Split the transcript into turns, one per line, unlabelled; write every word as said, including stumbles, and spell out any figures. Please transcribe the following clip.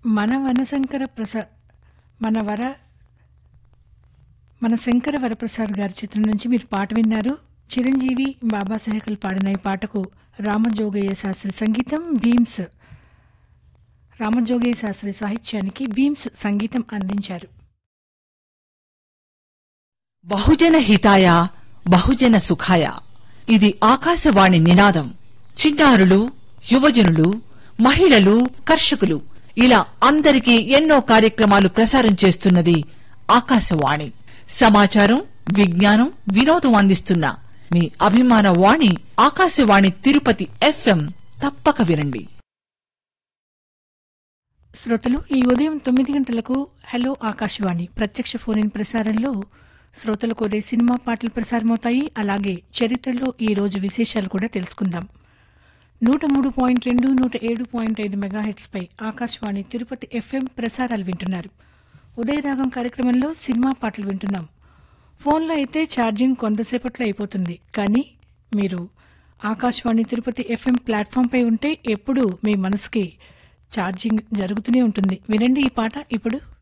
మన వనశంకర ప్రసాద్ మన వర మన శంకర వరప్రసాద్ గారి చిత్రం నుంచి మీరు పాట విన్నారు. చిరంజీవి, బాబా సెహగల్ పాడిన ఈ పాటకు రామజోగయ్య శాస్త్రి సంగీతం, భీమ్స్ రామజోగయ్య శాస్త్రి సాహిత్యానికి భీమ్స్ సంగీతం అందించారు.
బహుజన హితాయ బహుజన సుఖాయ, ఇది ఆకాశవాణి నినాదం. చిన్నారులు, యువజనులు, మహిళలు, కర్షకులు ఇలా అందరికీ ఎన్నో కార్యక్రమాలు ప్రసారం చేస్తున్నది ఆకాశవాణి. సమాచారం, విజ్ఞానం, వినోదం అందిస్తున్న మీ అభిమాన వాణి ఆకాశవాణి తిరుపతి ఎఫ్ఎం. తప్పక వినండి.
శ్రోతలు, ఈ ఉదయం తొమ్మిది గంటలకు హలో ఆకాశవాణి ప్రత్యక్ష ఫోన్ ఇన్ ప్రసారంలో శ్రోతలు కోరే సినిమా పాటలు ప్రసారమవుతాయి. అలాగే చరిత్రలో ఈ రోజు విశేషాలు కూడా తెలుసుకుందాం. నూట మూడు పాయింట్ రెండు నూట ఏడు పాయింట్ ఐదు మెగాహెట్స్ పై ఆకాశవాణి తిరుపతి ఎఫ్ఎం ప్రసారాలు వింటున్నారు. ఉదయరాగం కార్యక్రమంలో సినిమా పాటలు వింటున్నాం. ఫోన్లో అయితే ఛార్జింగ్ కొంతసేపట్లో అయిపోతుంది. కానీ మీరు ఆకాశవాణి తిరుపతి ఎఫ్ఎం ప్లాట్ఫామ్పై ఉంటే ఎప్పుడూ మీ మనసుకి ఛార్జింగ్ జరుగుతూనే ఉంటుంది. వినండి ఈ పాట ఇప్పుడు.